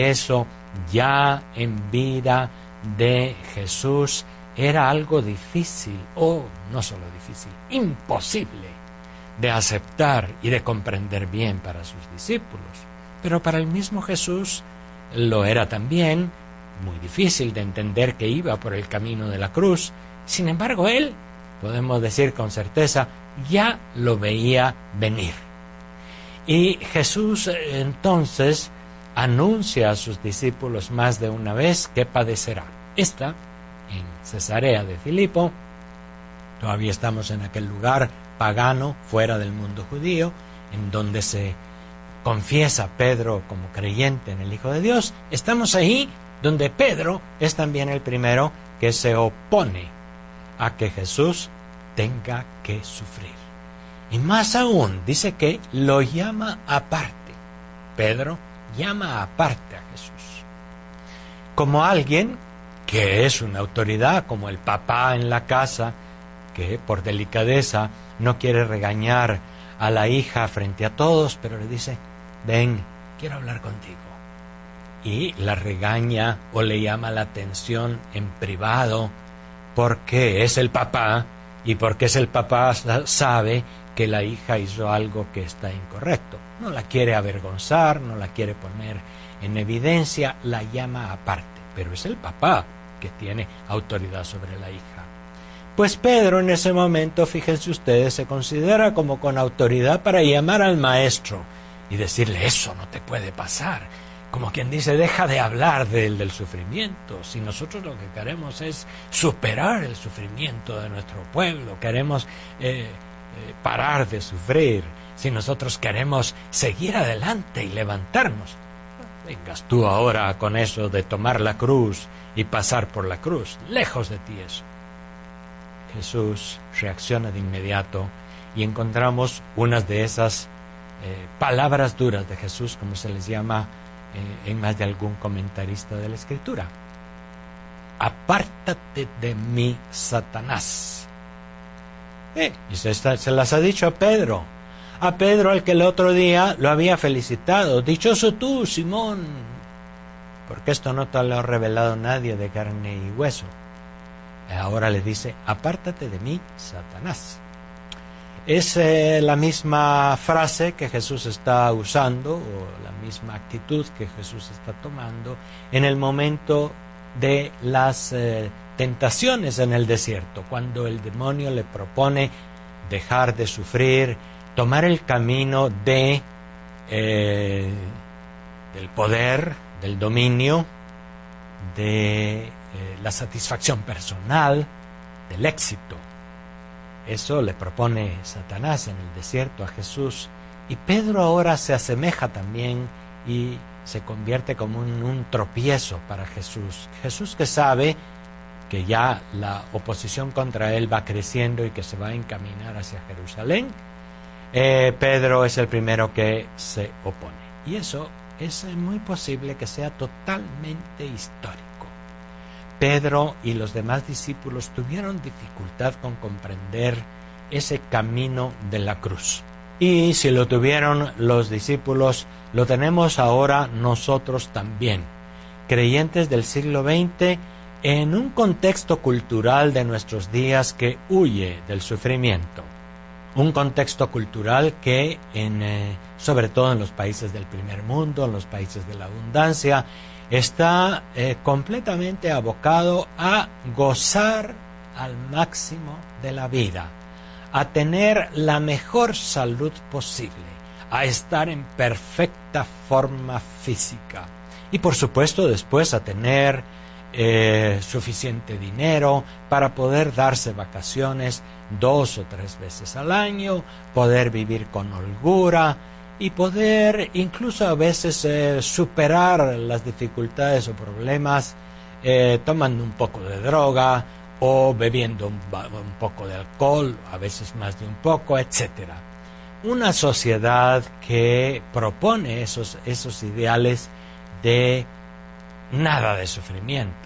Eso ya en vida de Jesús era algo difícil, o no solo difícil, imposible de aceptar y de comprender bien para sus discípulos. Pero para el mismo Jesús lo era también muy difícil de entender que iba por el camino de la cruz. Sin embargo, él, podemos decir con certeza, ya lo veía venir. Y Jesús entonces anuncia a sus discípulos más de una vez que padecerá. Esta, en Cesarea de Filipo, todavía estamos en aquel lugar pagano, fuera del mundo judío, en donde se confiesa Pedro como creyente en el Hijo de Dios. Estamos ahí donde Pedro es también el primero que se opone a que Jesús tenga que sufrir. Y más aún, dice que lo llama aparte. Pedro llama aparte a Jesús como alguien que es una autoridad, como el papá en la casa, que por delicadeza no quiere regañar a la hija frente a todos, pero le dice: ven, quiero hablar contigo. Y la regaña o le llama la atención en privado, porque es el papá, y porque es el papá sabe que la hija hizo algo que está incorrecto. No la quiere avergonzar, no la quiere poner en evidencia, la llama aparte, pero es el papá que tiene autoridad sobre la hija. Pues Pedro en ese momento, fíjense ustedes, se considera como con autoridad para llamar al maestro y decirle: eso no te puede pasar. Como quien dice: deja de hablar del sufrimiento. Si nosotros lo que queremos es superar el sufrimiento de nuestro pueblo, queremos parar de sufrir, si nosotros queremos seguir adelante y levantarnos, vengas tú ahora con eso de tomar la cruz y pasar por la cruz. Lejos de ti eso. Jesús reacciona de inmediato y encontramos unas de esas palabras duras de Jesús, como se les llama en más de algún comentarista de la Escritura. Apártate de mí, Satanás. Y se las ha dicho a Pedro al que el otro día lo había felicitado: dichoso tú, Simón, porque esto no te lo ha revelado nadie de carne y hueso. Ahora le dice: apártate de mí, Satanás. Es la misma frase que Jesús está usando, o la misma actitud que Jesús está tomando en el momento de las tentaciones en el desierto, cuando el demonio le propone dejar de sufrir, tomar el camino del poder, del dominio, de la satisfacción personal, del éxito. Eso le propone Satanás en el desierto a Jesús, y Pedro ahora se asemeja también y se convierte como un tropiezo para Jesús. Jesús, que sabe que ya la oposición contra él va creciendo y que se va a encaminar hacia Jerusalén, Pedro es el primero que se opone. Y eso es muy posible que sea totalmente histórico. Pedro y los demás discípulos tuvieron dificultad con comprender ese camino de la cruz. Y si lo tuvieron los discípulos, lo tenemos ahora nosotros también, creyentes del siglo XX, en un contexto cultural de nuestros días que huye del sufrimiento. Un contexto cultural que, sobre todo en los países del primer mundo, en los países de la abundancia, está completamente abocado a gozar al máximo de la vida, a tener la mejor salud posible, a estar en perfecta forma física y, por supuesto, después a tener suficiente dinero para poder darse vacaciones 2 o 3 veces al año, poder vivir con holgura y poder incluso a veces superar las dificultades o problemas tomando un poco de droga o bebiendo un poco de alcohol, a veces más de un poco, etc. Una sociedad que propone esos ideales de nada de sufrimiento.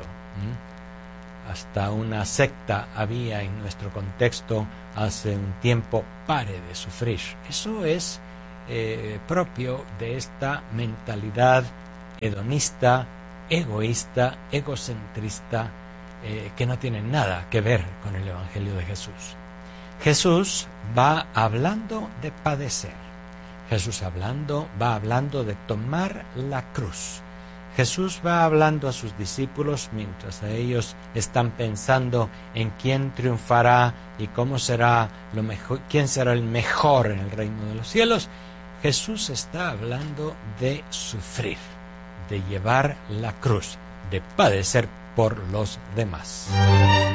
Hasta una secta había en nuestro contexto hace un tiempo: pare de sufrir. Eso es propio de esta mentalidad hedonista, egoísta, egocentrista, que no tiene nada que ver con el Evangelio de Jesús. Jesús va hablando de padecer. Jesús va hablando de tomar la cruz. Jesús va hablando a sus discípulos mientras a ellos están pensando en quién triunfará y cómo será lo mejor, quién será el mejor en el reino de los cielos. Jesús está hablando de sufrir, de llevar la cruz, de padecer por los demás.